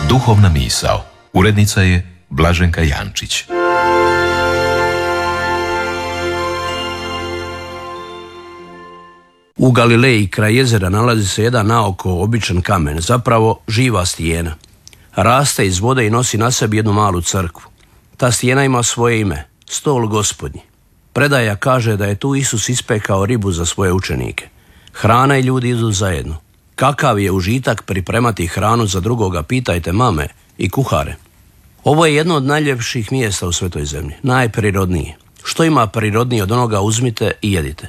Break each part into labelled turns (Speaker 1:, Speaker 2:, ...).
Speaker 1: Duhovna misao. Urednica je Blaženka Jančić.
Speaker 2: U Galileji kraj jezera nalazi se jedan naoko običan kamen, zapravo živa stijena. Raste iz vode i nosi na sebi jednu malu crkvu. Ta stijena ima svoje ime, stol Gospodnji. Predaja kaže da je tu Isus ispekao ribu za svoje učenike. Hrana i ljudi idu zajedno. Kakav je užitak pripremati hranu za drugoga, pitajte mame i kuhare. Ovo je jedno od najljepših mjesta u svetoj zemlji, najprirodnije. Što ima prirodnije od onoga, uzmite i jedite.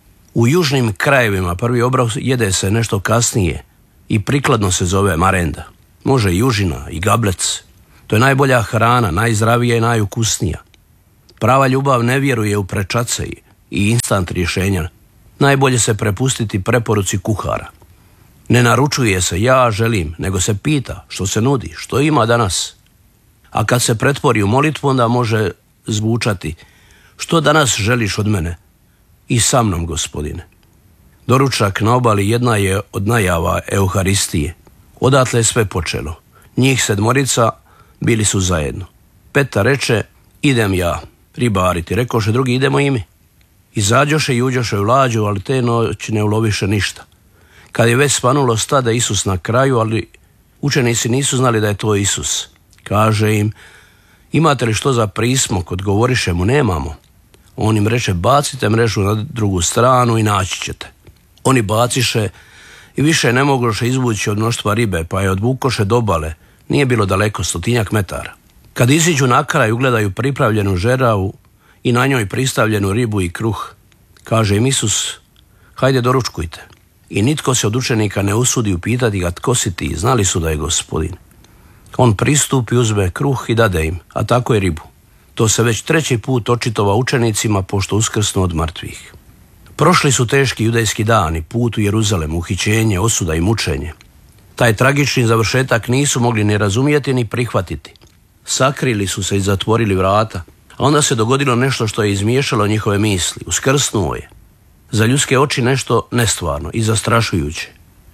Speaker 2: U južnim krajevima prvi obrok jede se nešto kasnije i prikladno se zove marenda. Može i južina i gablec. To je najbolja hrana, najzdravija i najukusnija. Prava ljubav ne vjeruje u prečace i instant rješenja. Najbolje se prepustiti preporuci kuhara. Ne naručuje se ja želim, nego se pita što se nudi, što ima danas. A kad se pretvori u molitvu, onda može zvučati: što danas želiš od mene? I sa mnom, Gospodine. Doručak na obali jedna je od najava Euharistije. Odatle je sve počelo. Njih 7 bili su zajedno. Petar reče: idem ja ribariti. Rekoše drugi: idemo i mi. Izađoše i uđoše u lađu, ali te noći ne uloviše ništa. Kad je već svanulo, stade Isus na kraju, ali učenici nisu znali da je to Isus. Kaže im: imate li što za prismok? Odgovoriše mu: nemamo. On im reče: bacite mrežu na drugu stranu i naći ćete. Oni baciše i više ne mogoše izvući od mnoštva ribe, pa je odvukoše do obale. Nije bilo daleko, 100 metara. Kad iziđu na kraj, ugledaju pripravljenu žeravu i na njoj pristavljenu ribu i kruh. Kaže im Isus: hajde doručkujte. I nitko se od učenika ne usudi upitati ga: tko si ti? Znali su da je Gospodin. On pristupi, uzme kruh i dade im, a tako i ribu. To se već 3. put očitova učenicima pošto uskrsnu od mrtvih. Prošli su teški judejski dani, put u Jeruzalem, uhićenje, osuda i mučenje. Taj tragični završetak nisu mogli ni razumjeti ni prihvatiti. Sakrili su se i zatvorili vrata, a onda se dogodilo nešto što je izmiješalo njihove misli. Uskrsnuo je. Za ljudske oči nešto nestvarno i zastrašujuće.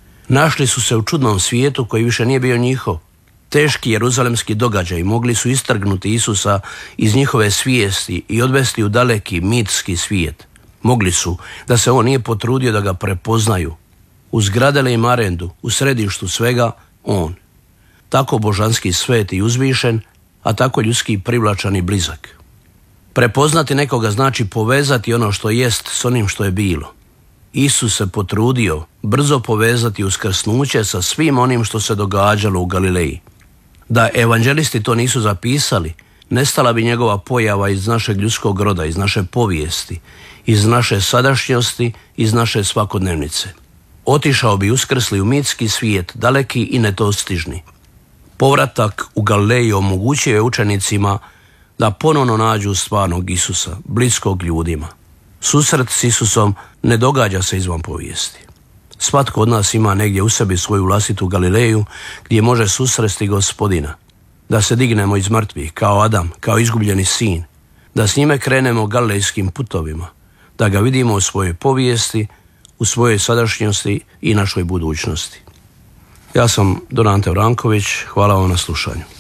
Speaker 2: Našli su se u čudnom svijetu koji više nije bio njihov. Teški jeruzalemski događaji mogli su istrgnuti Isusa iz njihove svijesti i odvesti u daleki mitski svijet. Mogli su da se on nije potrudio da ga prepoznaju. Uz gradele i marendu, u središtu svega, on. Tako božanski svet i uzvišen, a tako ljudski privlačan i blizak. Prepoznati nekoga znači povezati ono što jest s onim što je bilo. Isus se potrudio brzo povezati uskrsnuće sa svim onim što se događalo u Galileji. Da evanđelisti to nisu zapisali, nestala bi njegova pojava iz našeg ljudskog roda, iz naše povijesti, iz naše sadašnjosti, iz naše svakodnevnice. Otišao bi uskrsli u mitski svijet, daleki i nedostižni. Povratak u Galileju omogućio je učenicima da ponovno nađu stvarnog Isusa, bliskog ljudima. Susret s Isusom ne događa se izvan povijesti. Svatko od nas ima negdje u sebi svoju vlastitu Galileju gdje može susresti Gospodina, da se dignemo iz mrtvih kao Adam, kao izgubljeni sin, da s njime krenemo galilejskim putovima, da ga vidimo u svojoj povijesti, u svojoj sadašnjosti i našoj budućnosti. Ja sam Don Ante Vranković, hvala vam na slušanju.